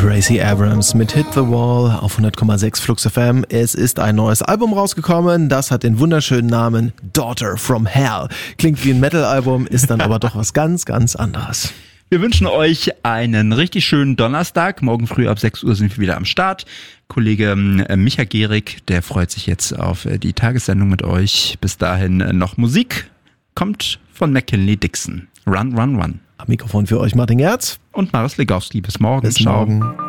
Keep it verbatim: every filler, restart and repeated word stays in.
Gracie Abrams mit Hit the Wall auf hundert Komma sechs Flux F M. Es ist ein neues Album rausgekommen, das hat den wunderschönen Namen Daughter from Hell. Klingt wie ein Metal-Album, ist dann aber doch was ganz, ganz anderes. Wir wünschen euch einen richtig schönen Donnerstag. Morgen früh ab sechs Uhr sind wir wieder am Start. Kollege Micha Gehrig, der freut sich jetzt auf die Tagessendung mit euch. Bis dahin noch Musik. Kommt von McKinley Dixon. Run, run, run. Am Mikrofon für euch Martin Gerz. Und Maris Legowski. Bis morgen. Bis Ciao. morgen.